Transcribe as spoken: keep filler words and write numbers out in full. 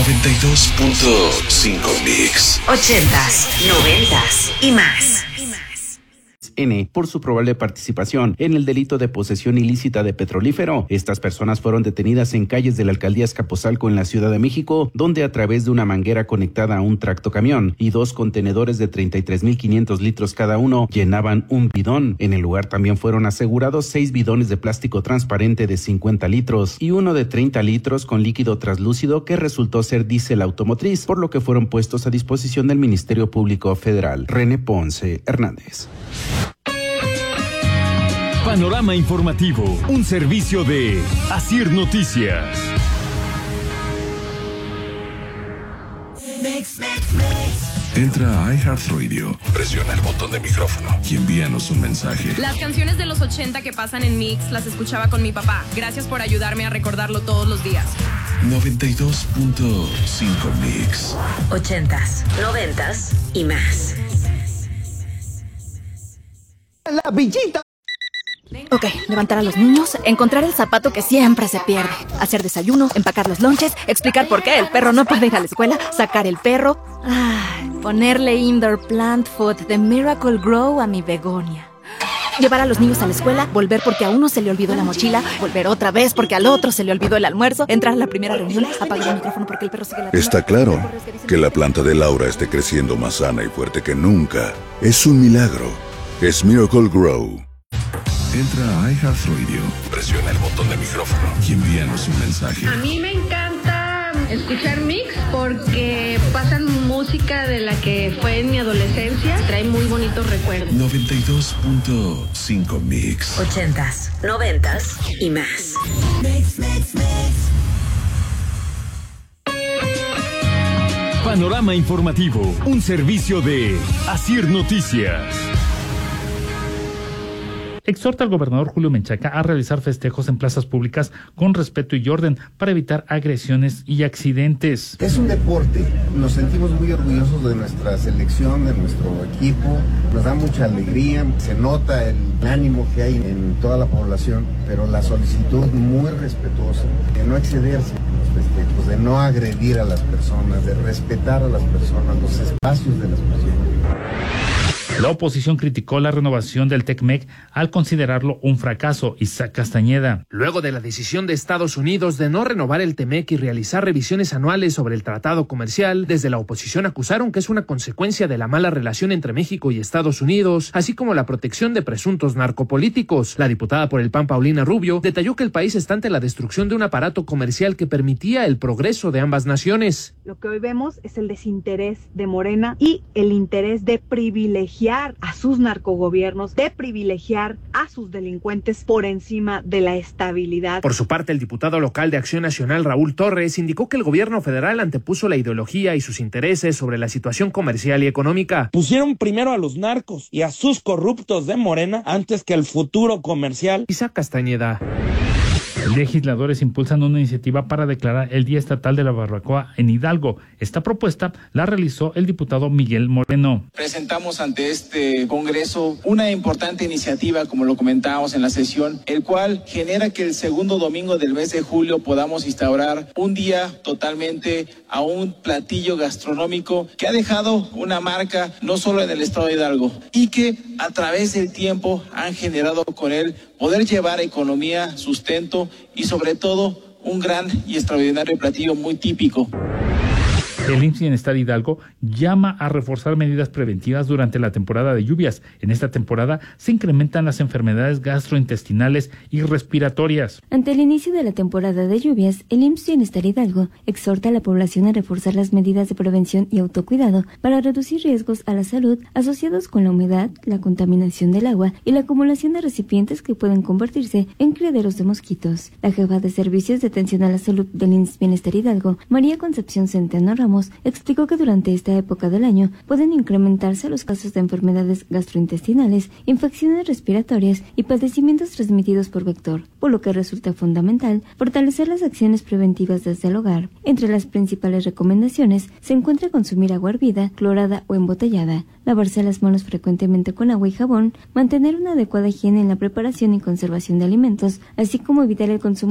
noventa y dos punto cinco Mix. Ochentas, noventas y más. N por su probable participación en el delito de posesión ilícita de petrolífero. Estas personas fueron detenidas en calles de la alcaldía Azcapotzalco en la Ciudad de México, donde a través de una manguera conectada a un tractocamión y dos contenedores de treinta y tres mil quinientos litros cada uno llenaban un bidón. En el lugar también fueron asegurados seis bidones de plástico transparente de cincuenta litros y uno de treinta litros con líquido translúcido que resultó ser diésel automotriz, por lo que fueron puestos a disposición del Ministerio Público Federal. René Ponce Hernández. Panorama informativo, un servicio de Asir Noticias. Entra a iHeartRadio, presiona el botón de micrófono y envíanos un mensaje. Las canciones de los ochenta que pasan en Mix las escuchaba con mi papá. Gracias por ayudarme a recordarlo todos los días. noventa y dos punto cinco Mix. Ochentas, noventas y más. La villita. Ok, levantar a los niños, encontrar el zapato que siempre se pierde, hacer desayuno, empacar los lonches, explicar por qué el perro no puede ir a la escuela, sacar el perro, ay, ponerle indoor plant food de Miracle Grow a mi begonia. Llevar a los niños a la escuela, volver porque a uno se le olvidó la mochila, volver otra vez porque al otro se le olvidó el almuerzo, entrar a la primera reunión, apagar el micrófono porque el perro sigue la tienda. Está claro que la planta de Laura esté creciendo más sana y fuerte que nunca. Es un milagro. Es Miracle Grow. Entra a iHeartRadio, presiona el botón de micrófono y envíanos un mensaje. A mí me encanta escuchar Mix porque pasan música de la que fue en mi adolescencia. Trae muy bonitos recuerdos. noventa y dos punto cinco Mix. Ochentas, noventas y más. Mix, mix, mix. Panorama informativo, un servicio de Asir Noticias. Exhorta al gobernador Julio Menchaca a realizar festejos en plazas públicas con respeto y orden para evitar agresiones y accidentes. Es un deporte, nos sentimos muy orgullosos de nuestra selección, de nuestro equipo, nos da mucha alegría, se nota el ánimo que hay en toda la población, pero la solicitud muy respetuosa, de no excederse en los festejos, de no agredir a las personas, de respetar a las personas, los espacios de las personas. La oposición criticó la renovación del TECMEC al considerarlo un fracaso. Isaac Castañeda. Luego de la decisión de Estados Unidos de no renovar el TEMEC y realizar revisiones anuales sobre el tratado comercial, desde la oposición acusaron que es una consecuencia de la mala relación entre México y Estados Unidos, así como la protección de presuntos narcopolíticos. La diputada por el P A N, Paulina Rubio, detalló que el país está ante la destrucción de un aparato comercial que permitía el progreso de ambas naciones. Lo que hoy vemos es el desinterés de Morena y el interés de privilegiar a sus narcogobiernos, de privilegiar a sus delincuentes por encima de la estabilidad. Por su parte, el diputado local de Acción Nacional, Raúl Torres, indicó que el gobierno federal antepuso la ideología y sus intereses sobre la situación comercial y económica. Pusieron primero a los narcos y a sus corruptos de Morena antes que el futuro comercial. Isaac Castañeda. Legisladores impulsan una iniciativa para declarar el Día Estatal de la Barbacoa en Hidalgo. Esta propuesta la realizó el diputado Miguel Moreno. Presentamos ante este Congreso una importante iniciativa, como lo comentábamos en la sesión, el cual genera que el segundo domingo del mes de julio podamos instaurar un día totalmente a un platillo gastronómico que ha dejado una marca no solo en el estado de Hidalgo y que a través del tiempo han generado con él poder llevar economía, sustento y sobre todo un gran y extraordinario platillo muy típico. El I M S S Bienestar Hidalgo llama a reforzar medidas preventivas durante la temporada de lluvias. En esta temporada se incrementan las enfermedades gastrointestinales y respiratorias. Ante el inicio de la temporada de lluvias, el I M S S Bienestar Hidalgo exhorta a la población a reforzar las medidas de prevención y autocuidado para reducir riesgos a la salud asociados con la humedad, la contaminación del agua y la acumulación de recipientes que pueden convertirse en criaderos de mosquitos. La jefa de Servicios de Atención a la Salud del I M S S Bienestar Hidalgo, María Concepción Centeno Ramos, explicó que durante esta época del año pueden incrementarse los casos de enfermedades gastrointestinales, infecciones respiratorias y padecimientos transmitidos por vector, por lo que resulta fundamental fortalecer las acciones preventivas desde el hogar. Entre las principales recomendaciones se encuentra consumir agua hervida, clorada o embotellada, lavarse las manos frecuentemente con agua y jabón, mantener una adecuada higiene en la preparación y conservación de alimentos, así como evitar el consumo